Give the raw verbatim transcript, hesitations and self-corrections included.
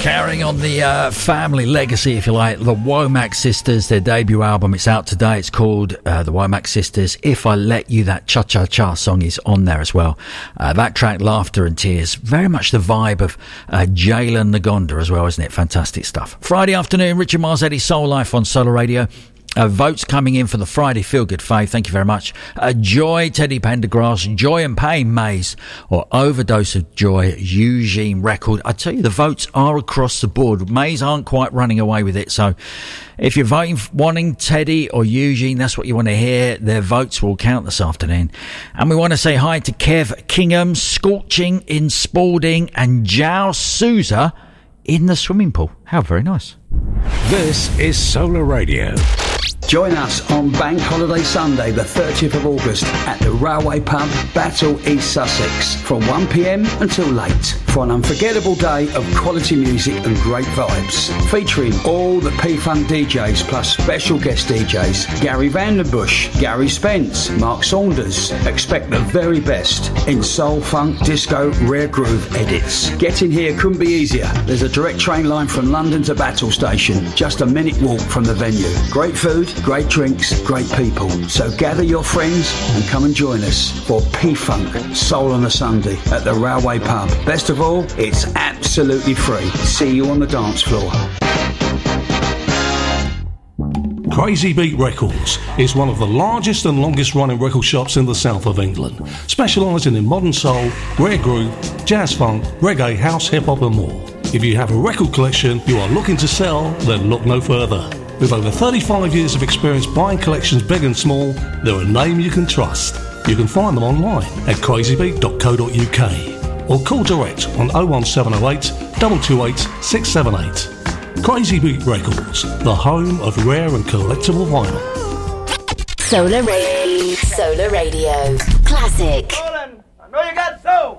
Carrying on the uh, family legacy, if you like, the Womack Sisters, their debut album, it's out today. It's called uh, the Womack Sisters. If I Let You, that cha-cha-cha song is on there as well. Uh, that track, Laughter and Tears, very much the vibe of uh, Jalen Nagonda as well, isn't it? Fantastic stuff. Friday afternoon, Richard Marzetti, Soul Life on Solar Radio. Uh, votes coming in for the Friday Feel Good Fave. Thank you very much. Uh, Joy, Teddy Pendergrass, Joy and Pain, Maze, or Overdose of Joy, Eugene Record. I tell you, the votes are across the board. Maze aren't quite running away with it. So if you're voting, wanting Teddy or Eugene, that's what you want to hear. Their votes will count this afternoon. And we want to say hi to Kev Kingham, Scorching in Spalding, and Jao Souza in the swimming pool. How very nice. This is Solar Radio. Join us on Bank Holiday Sunday, the thirtieth of August, at the Railway Pub, Battle, East Sussex, from one p m until late, for an unforgettable day of quality music and great vibes, featuring all the P-Funk D Js plus special guest D Js, Gary Vandenbush, Gary Spence, Mark Saunders. Expect the very best in soul, funk, disco, rare groove edits. Getting here couldn't be easier. There's a direct train line from London to Battle Station, just a minute walk from the venue. Great food, great drinks, great people. So gather your friends and come and join us for P-Funk Soul on a Sunday at the Railway Pub. Best of all, it's absolutely free. See you on the dance floor. Crazy Beat Records is one of the largest and longest running record shops in the south of England, specialising in modern soul, rare groove, jazz funk, reggae, house, hip hop and more. If you have a record collection you are looking to sell, then look no further. With over thirty-five years of experience buying collections big and small, they're a name you can trust. You can find them online at crazy beat dot co dot u k or call direct on oh one seven oh eight, two two eight, six seven eight. Crazy Beat Records, the home of rare and collectible vinyl. Solar Radio. Solar Radio. Classic. Roland, I know you got soul.